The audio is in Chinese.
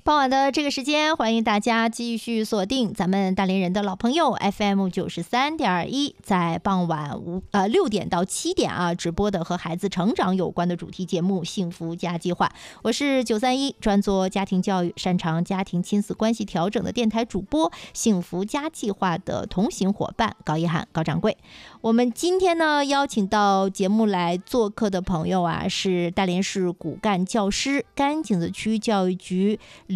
傍晚的这个时间，欢迎大家继续锁定咱们大连人的老朋友 FM 93.1，在傍晚6点到7点啊直播的和孩子成长有关的主题节目《幸福家计划》。我是931专做家庭教育、擅长家庭亲子关系调整的电台主播，幸福家计划的同行伙伴高一涵高掌柜。我们今天呢邀请到节目来做客的朋友啊，是大连市骨干教师、甘井子区教育局